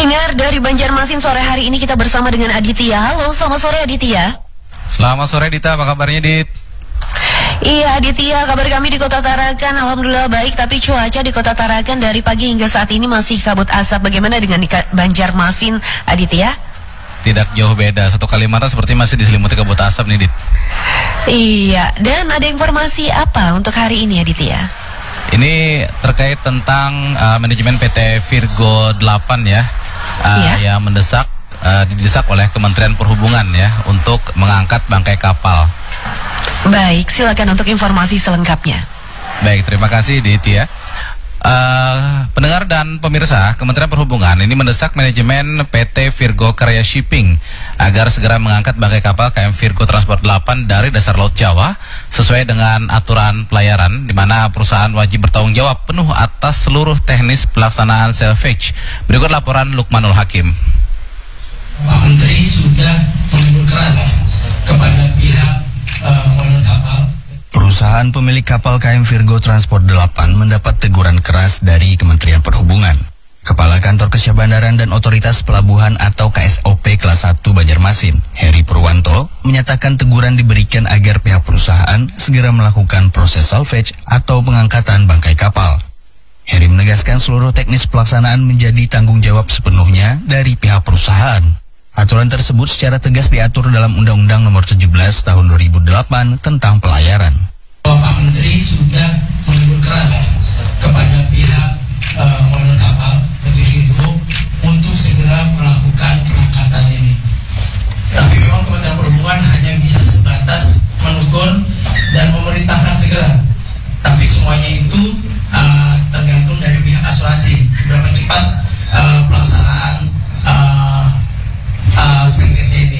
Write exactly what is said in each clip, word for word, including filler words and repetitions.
Pendengar dari Banjarmasin, sore hari ini kita bersama dengan Aditya. Halo, selamat sore Aditya. Selamat sore Dita, apa kabarnya Dit? Iya Aditya, kabar kami di Kota Tarakan alhamdulillah baik, tapi cuaca di Kota Tarakan dari pagi hingga saat ini masih kabut asap. Bagaimana dengan di Banjarmasin, Aditya? Tidak jauh beda, satu Kalimantan seperti masih diselimuti kabut asap nih Dit. Iya, dan ada informasi apa untuk hari ini Aditya? Ini terkait tentang uh, manajemen P T Virgo delapan ya, uh, iya. yang mendesak, uh, didesak oleh Kementerian Perhubungan ya untuk mengangkat bangkai kapal. Baik, silakan untuk informasi selengkapnya. Baik, terima kasih Dit ya. Uh, pendengar dan pemirsa, Kementerian Perhubungan ini mendesak manajemen P T Virgo Karya Shipping agar segera mengangkat bangkai kapal K M Virgo Transport delapan dari dasar Laut Jawa sesuai dengan aturan pelayaran, di mana perusahaan wajib bertanggung jawab penuh atas seluruh teknis pelaksanaan salvage. Berikut laporan Lukmanul Hakim. Pak Menteri sudah menegur keras kepada pihak uh, owner kapal. Perusahaan pemilik kapal K M Virgo Transport delapan mendapat teguran keras dari Kementerian Perhubungan. Kepala Kantor Kesyah Bandaran dan Otoritas Pelabuhan atau K S O P kelas satu Banjarmasin, Heri Purwanto, menyatakan teguran diberikan agar pihak perusahaan segera melakukan proses salvage atau pengangkatan bangkai kapal. Heri menegaskan seluruh teknis pelaksanaan menjadi tanggung jawab sepenuhnya dari pihak perusahaan. Aturan tersebut secara tegas diatur dalam Undang-Undang Nomor tujuh belas Tahun dua ribu delapan tentang pelayaran. Bapak Menteri sudah menegur keras kepada pihak uh, owner kapal P T Virgo untuk segera melakukan pengangkatan ini. Tapi memang Kementerian Perhubungan hanya bisa sebatas menegur dan memerintahkan segera. Tapi semuanya itu uh, tergantung dari pihak asuransi seberapa cepat uh, pelaksanaan uh, uh, servisnya ini.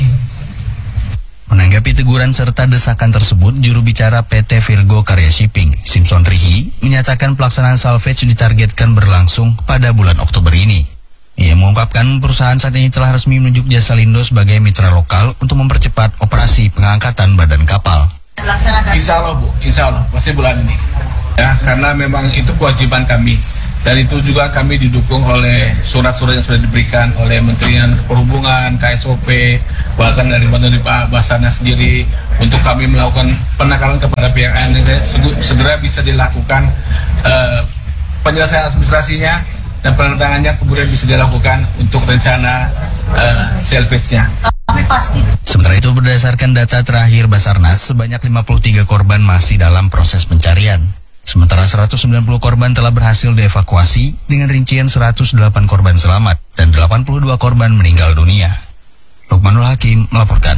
Menanggapi teguran serta desakan tersebut, juru bicara P T Virgo Karya Shipping, Simpson Rihi, menyatakan pelaksanaan salvage ditargetkan berlangsung pada bulan Oktober ini. Ia mengungkapkan perusahaan saat ini telah resmi menunjuk Jasa Lindo sebagai mitra lokal untuk mempercepat operasi pengangkatan badan kapal. Insya Allah Bu, Insya Allah pasti bulan ini. Ya, karena memang itu kewajiban kami. Dan itu juga kami didukung oleh surat-surat yang sudah diberikan oleh Kementerian Perhubungan, K S O P, bahkan dari Menteri Pak Basarnas sendiri untuk kami melakukan penekanan kepada pihak A N S segera bisa dilakukan uh, penyelesaian administrasinya dan penandatangannya kemudian bisa dilakukan untuk rencana uh, salvage-nya. Sementara itu berdasarkan data terakhir Basarnas, sebanyak lima puluh tiga korban masih dalam proses pencarian. Sementara seratus sembilan puluh korban telah berhasil dievakuasi dengan rincian seratus delapan korban selamat dan delapan puluh dua korban meninggal dunia. Lukmanul Hakim melaporkan.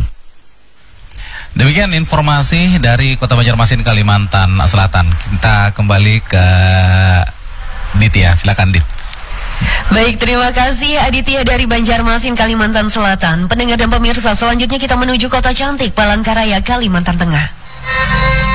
Demikian informasi dari Kota Banjarmasin, Kalimantan Selatan. Kita kembali ke Dit ya, silakan Dit. Baik, terima kasih Aditya dari Banjarmasin, Kalimantan Selatan. Pendengar dan pemirsa, selanjutnya kita menuju Kota Cantik, Palangkaraya, Kalimantan Tengah.